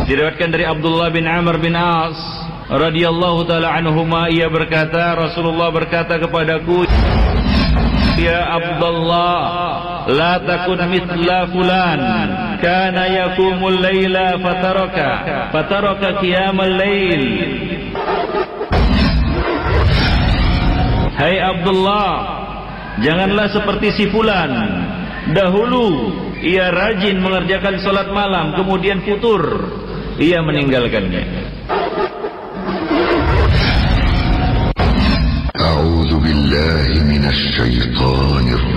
Diriwayatkan dari Abdullah bin Amr bin As radhiyallahu taala anhuma, ia berkata, Rasulullah berkata kepadaku, ya Abdullah, la takun mithla fulan kana yaqumul laila fataraka qiyamal lail. Hai Abdullah, janganlah seperti si fulan. Dahulu ia rajin mengerjakan salat malam, kemudian futur, ia meninggalkannya. A'udzu billahi minasy syaithanir